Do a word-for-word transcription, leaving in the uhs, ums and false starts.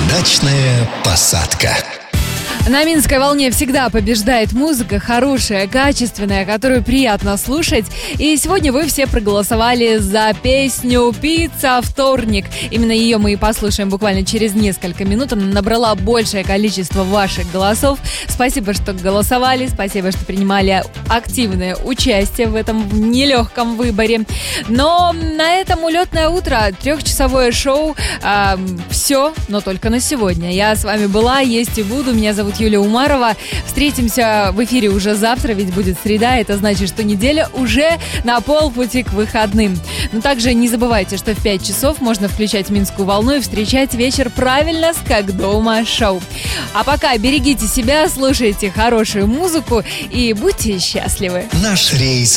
Удачная посадка. На Минской волне всегда побеждает музыка, хорошая, качественная, которую приятно слушать. И сегодня вы все проголосовали за песню «Пицца вторник». Именно ее мы и послушаем буквально через несколько минут. Она набрала большее количество ваших голосов. Спасибо, что голосовали, спасибо, что принимали активное участие в этом нелегком выборе. Но на этом улетное утро, трехчасовое шоу. Э, все, но только на сегодня. Я с вами была, есть и буду. Меня зовут Юлия Умарова. Встретимся в эфире уже завтра, ведь будет среда. Это значит, что неделя уже на полпути к выходным. Но также не забывайте, что в пять часов можно включать Минскую волну и встречать вечер правильно с «Как дома» шоу. А пока берегите себя, слушайте хорошую музыку и будьте счастливы. Наш рейс